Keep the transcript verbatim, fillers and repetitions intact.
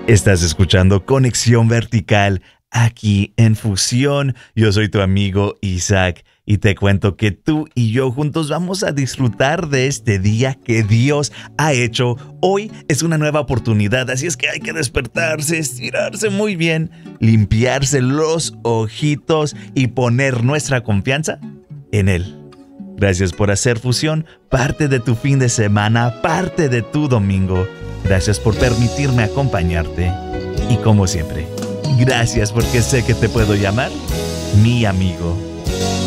Estás escuchando Conexión Vertical aquí en Fusión. Yo soy tu amigo Isaac y te cuento que tú y yo juntos vamos a disfrutar de este día que Dios ha hecho. Hoy es una nueva oportunidad, así es que hay que despertarse, estirarse muy bien, limpiarse los ojitos y poner nuestra confianza en Él. Gracias por hacer Fusión parte de tu fin de semana, parte de tu domingo. Gracias por permitirme acompañarte. Y como siempre, gracias porque sé que te puedo llamar mi amigo.